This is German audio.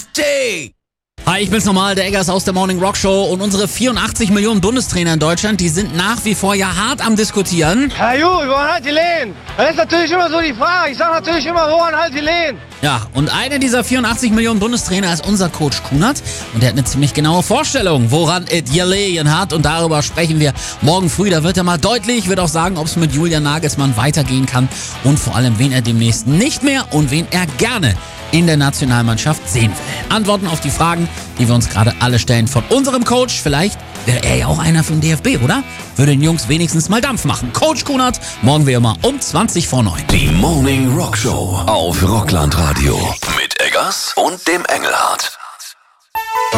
Hi, ich bin's nochmal, der Eggers aus der Morning Rock Show, und unsere 84 Millionen Bundestrainer in Deutschland, die sind nach wie vor ja hart am Diskutieren. Herr Ju, woran halt die Lehen? Das ist natürlich immer so die Frage. Ich sag natürlich immer, woran halt die Lehen? Ja, und einer dieser 84 Millionen Bundestrainer ist unser Coach Kunert, und der hat eine ziemlich genaue Vorstellung, woran es gelegen hat, und darüber sprechen wir morgen früh. Da wird er mal deutlich, wird auch sagen, ob es mit Julian Nagelsmann weitergehen kann und vor allem, wen er demnächst nicht mehr und wen er gerne in der Nationalmannschaft sehen will. Antworten auf die Fragen, die wir uns gerade alle stellen von unserem Coach. Vielleicht wäre er ja auch einer für den DFB, oder? Würde den Jungs wenigstens mal Dampf machen. Coach Kunert, morgen wie immer um 20 vor 9. Die Morning Rock Show auf Rockland Radio. Mit Eggers und dem Engelhardt.